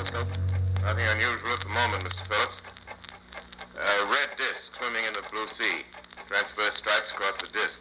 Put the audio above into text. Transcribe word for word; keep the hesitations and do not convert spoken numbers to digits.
telescope? Nothing unusual at the moment, Mister Phillips.